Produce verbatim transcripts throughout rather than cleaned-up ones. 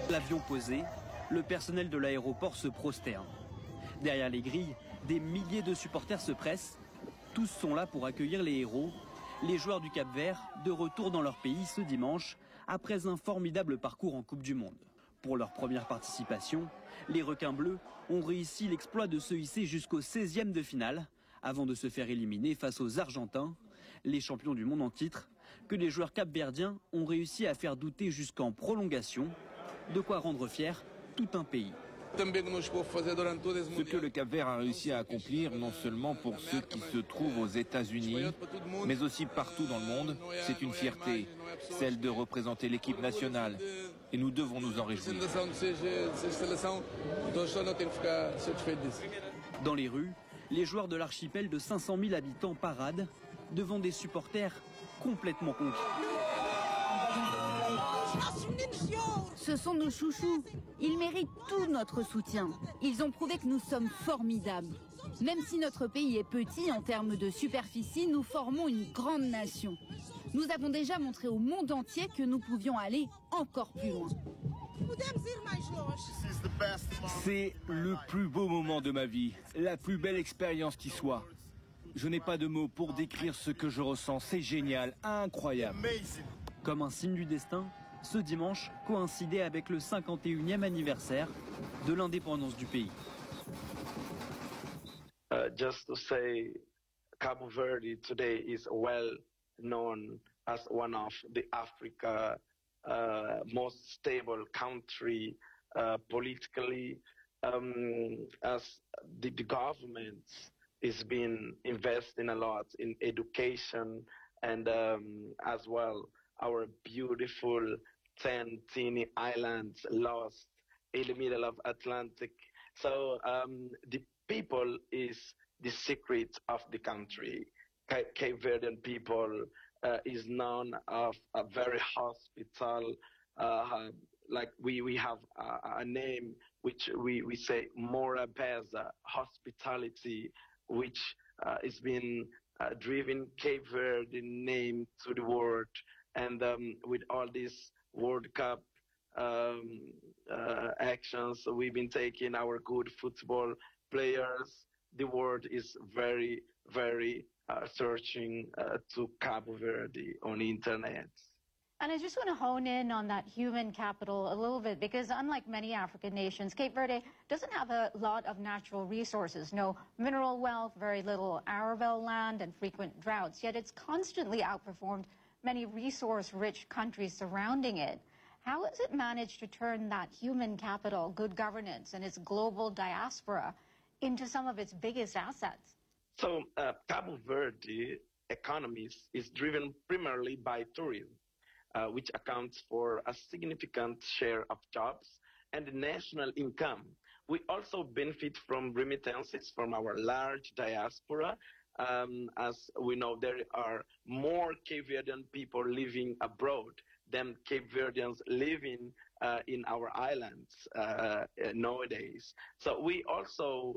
L'avion posé, le personnel de l'aéroport se prosterne. Derrière les grilles, des milliers de supporters se pressent. Tous sont là pour accueillir les héros, les joueurs du Cap-Vert, de retour dans leur pays ce dimanche, après un formidable parcours en Coupe du Monde. Pour leur première participation, les requins bleus ont réussi l'exploit de se hisser jusqu'au seizième de finale, avant de se faire éliminer face aux Argentins, les champions du monde en titre, que les joueurs capverdiens ont réussi à faire douter jusqu'en prolongation, de quoi rendre fier tout un pays. Ce que le Cap-Vert a réussi à accomplir, non seulement pour ceux qui se trouvent aux États-Unis, mais aussi partout dans le monde, c'est une fierté, celle de représenter l'équipe nationale. Et nous devons nous en réjouir. Dans les rues, les joueurs de l'archipel de cinq cent mille habitants paradent devant des supporters complètement conquis. Ce sont nos chouchous. Ils méritent tout notre soutien. Ils ont prouvé que nous sommes formidables. Même si notre pays est petit en termes de superficie, nous formons une grande nation. Nous avons déjà montré au monde entier que nous pouvions aller encore plus loin. C'est le plus beau moment de ma vie, la plus belle expérience qui soit. Je n'ai pas de mots pour décrire ce que je ressens. C'est génial, incroyable. Comme un signe du destin, ce dimanche coïncidait avec le cinquante et unième anniversaire de l'indépendance du pays. Uh, just to say, Cabo Verde today is well known as one of the Africa uh, most stable country uh, politically, um, as the, the government is been investing a lot in education and um, as well our beautiful ten teeny islands lost in the middle of Atlantic. So um, the people is the secret of the country. Cape Verdean people uh, is known of a very hospital, uh, like we, we have a, a name which we, we say Mora Beza, hospitality, which uh, is been uh, driven Cape Verde name to the world. And um, with all these World Cup um, uh, actions we've been taking, our good football players, the world is very, very uh, searching uh, to Cabo Verde on the internet. And I just want to hone in on that human capital a little bit, because unlike many African nations, Cape Verde doesn't have a lot of natural resources, no mineral wealth, very little arable land, and frequent droughts, yet it's constantly outperformed many resource-rich countries surrounding it. How has it managed to turn that human capital, good governance, and its global diaspora into some of its biggest assets? So uh, Cabo Verde economy is driven primarily by tourism, uh, which accounts for a significant share of jobs and the national income. We also benefit from remittances from our large diaspora. Um, as we know, there are more Cape Verdean people living abroad than Cape Verdeans living uh, in our islands uh, nowadays. So we also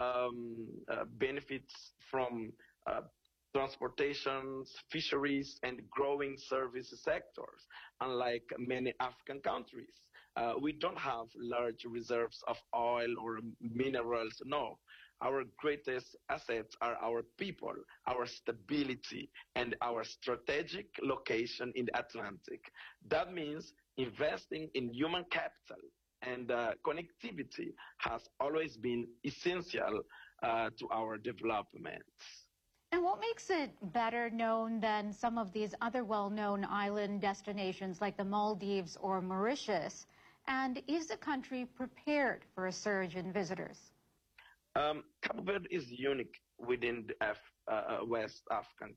um, uh, benefit from uh, transportation, fisheries, and growing service sectors, unlike many African countries. Uh, we don't have large reserves of oil or minerals, no. Our greatest assets are our people, our stability, and our strategic location in the Atlantic. That means investing in human capital and uh, connectivity has always been essential uh, to our development. And what makes it better known than some of these other well-known island destinations like the Maldives or Mauritius? And is the country prepared for a surge in visitors? Um, Cabo Verde is unique within the Af uh, West African